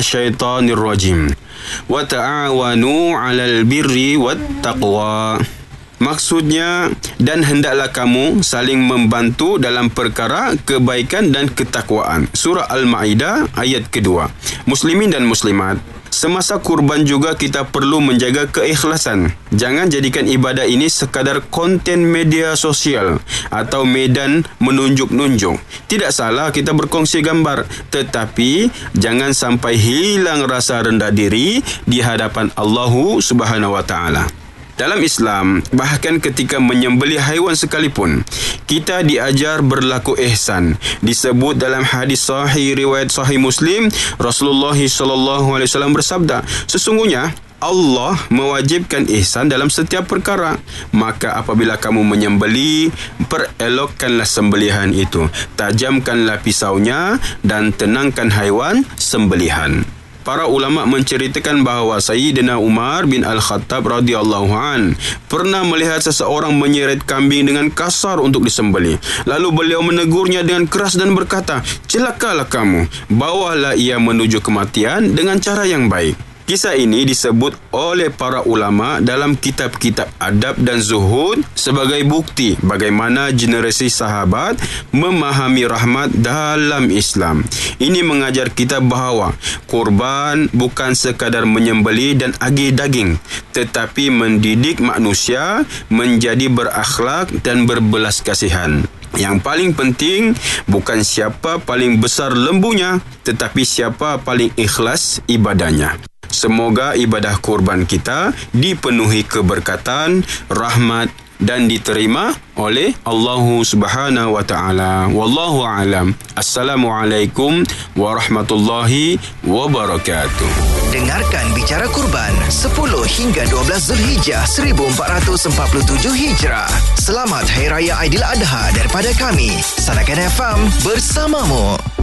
minasyaitonir rajim. Wa ta'awanu 'alal birri wat taqwa. Maksudnya, dan hendaklah kamu saling membantu dalam perkara kebaikan dan ketakwaan. Surah Al-Ma'idah ayat kedua. Muslimin dan muslimat, semasa kurban juga kita perlu menjaga keikhlasan. Jangan jadikan ibadah ini sekadar konten media sosial atau medan menunjuk-nunjuk. Tidak salah kita berkongsi gambar, tetapi jangan sampai hilang rasa rendah diri di hadapan Allah Subhanahu wa taala. Dalam Islam, bahkan ketika menyembelih haiwan sekalipun, kita diajar berlaku ihsan. Disebut dalam hadis sahih riwayat Sahih Muslim, Rasulullah SAW bersabda, sesungguhnya Allah mewajibkan ihsan dalam setiap perkara. Maka apabila kamu menyembelih, perelokkanlah sembelihan itu. Tajamkanlah pisaunya dan tenangkan haiwan sembelihan. Para ulama menceritakan bahawa Sayyidina Umar bin Al-Khattab radhiyallahu an pernah melihat seseorang menyeret kambing dengan kasar untuk disembelih. Lalu beliau menegurnya dengan keras dan berkata, "Celakalah kamu, bawalah ia menuju kematian dengan cara yang baik." Kisah ini disebut oleh para ulama dalam kitab-kitab adab dan zuhud sebagai bukti bagaimana generasi sahabat memahami rahmat dalam Islam. Ini mengajar kita bahawa kurban bukan sekadar menyembelih dan agih daging, tetapi mendidik manusia menjadi berakhlak dan berbelas kasihan. Yang paling penting bukan siapa paling besar lembunya, tetapi siapa paling ikhlas ibadahnya. Semoga ibadah kurban kita dipenuhi keberkatan, rahmat dan diterima oleh Allah Subhanahu wa taala. Wallahu a'lam. Assalamualaikum warahmatullahi wabarakatuh. Dengarkan Bicara Kurban 10 hingga 12 Zulhijjah 1447 Hijrah. Selamat Hari Raya Aidil Adha daripada kami, Sanakan FM bersamamu.